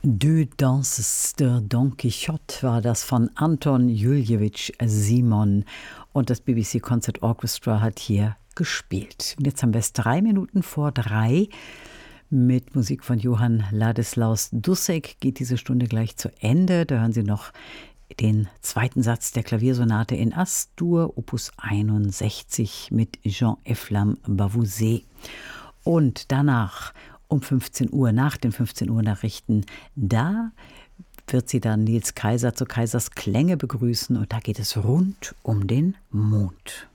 Deux Danses de Don Quixote war das von Anton Juljewitsch Simon und das BBC Concert Orchestra hat hier gespielt. Und jetzt haben wir es 3 Minuten vor 3 mit Musik von Johann Ladislaus Dussek. Geht diese Stunde gleich zu Ende. Da hören Sie noch den zweiten Satz der Klaviersonate in As-Dur, Opus 61 mit Jean-Efflam Bavouzet. Und danach um 15 Uhr, nach den 15 Uhr Nachrichten, da wird sie dann Nils Kaiser zu Kaisers Klänge begrüßen und da geht es rund um den Mond.